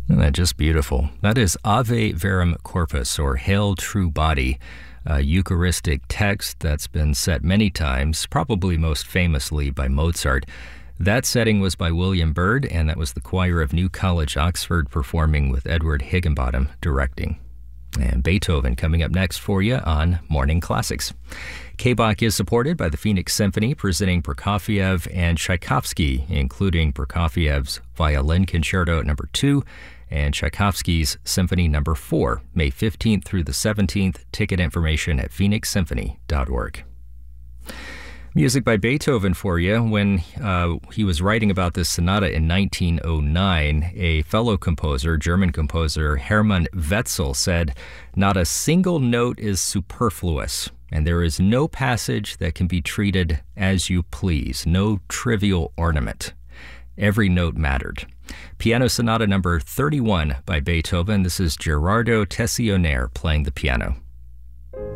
Isn't that just beautiful? That is Ave Verum Corpus, or Hail True Body, a Eucharistic text that's been set many times, probably most famously by Mozart. That setting was by William Byrd, and that was the choir of New College, Oxford, performing with Edward Higginbottom directing. And Beethoven coming up next for you on Morning Classics. K-Bach is supported by the Phoenix Symphony, presenting Prokofiev and Tchaikovsky, including Prokofiev's Violin Concerto No. 2 and Tchaikovsky's Symphony No. 4, May 15th through the 17th. Ticket information at phoenixsymphony.org. Music by Beethoven for you. When he was writing about this sonata in 1909, a fellow composer, German composer Hermann Wetzel, said, "Not a single note is superfluous, and there is no passage that can be treated as you please, no trivial ornament. Every note mattered." Piano Sonata No. 31 by Beethoven. This is Gerardo Tessonnier playing the piano.